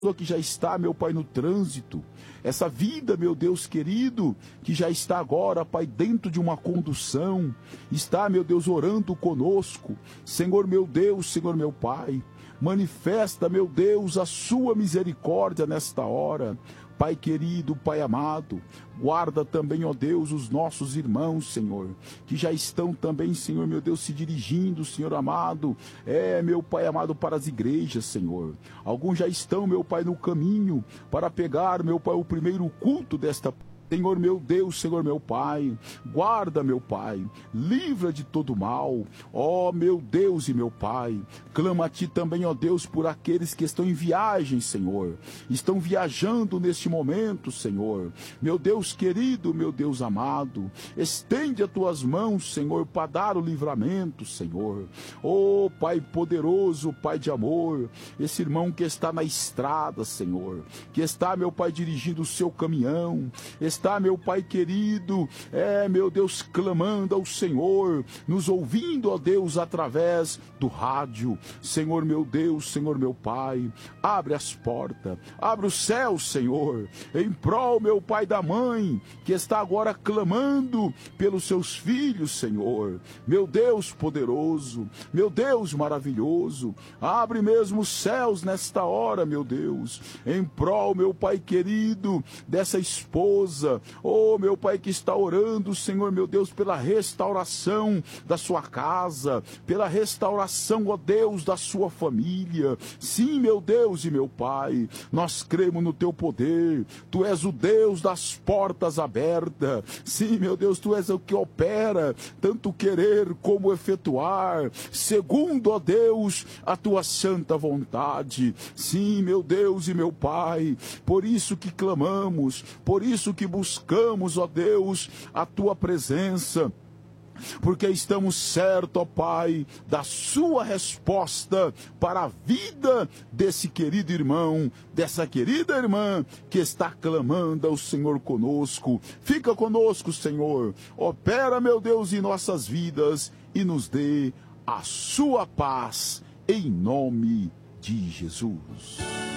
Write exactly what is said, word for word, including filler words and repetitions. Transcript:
que já está, meu Pai, no trânsito, essa vida, meu Deus querido, que já está agora, Pai, dentro de uma condução, está, meu Deus, orando conosco. Senhor meu Deus, Senhor meu Pai, manifesta, meu Deus, a sua misericórdia nesta hora. Pai querido, Pai amado, guarda também, ó Deus, os nossos irmãos, Senhor, que já estão também, Senhor, meu Deus, se dirigindo, Senhor amado, é, meu Pai amado, para as igrejas, Senhor. Alguns já estão, meu Pai, no caminho para pegar, meu Pai, o primeiro culto desta Senhor meu Deus, Senhor meu Pai, guarda, meu Pai, livra de todo mal, ó meu Deus e meu Pai, clama a Ti também, ó Deus, por aqueles que estão em viagem, Senhor, estão viajando neste momento, Senhor, meu Deus querido, meu Deus amado, estende as Tuas mãos, Senhor, para dar o livramento, Senhor, ó Pai poderoso, Pai de amor, esse irmão que está na estrada, Senhor, que está, meu Pai, dirigindo o seu caminhão, está Está, meu Pai querido, é, meu Deus, clamando ao Senhor, nos ouvindo, ó Deus, através do rádio. Senhor, meu Deus, Senhor, meu Pai, abre as portas, abre o céu, Senhor, em prol, meu Pai, da mãe, que está agora clamando pelos seus filhos, Senhor. Meu Deus poderoso, meu Deus maravilhoso, abre mesmo os céus nesta hora, meu Deus, em prol, meu Pai querido, dessa esposa, oh, meu Pai, que está orando, Senhor, meu Deus, pela restauração da sua casa, pela restauração, ó Deus, da sua família. Sim, meu Deus e meu Pai, nós cremos no Teu poder. Tu és o Deus das portas abertas. Sim, meu Deus, Tu és o que opera, tanto querer como efetuar, segundo, ó Deus, a Tua santa vontade. Sim, meu Deus e meu Pai, por isso que clamamos, por isso que buscamos, ó Deus, a Tua presença, porque estamos certos, ó Pai, da Sua resposta para a vida desse querido irmão, dessa querida irmã que está clamando ao Senhor conosco. Fica conosco, Senhor, opera, meu Deus, em nossas vidas e nos dê a Sua paz, em nome de Jesus.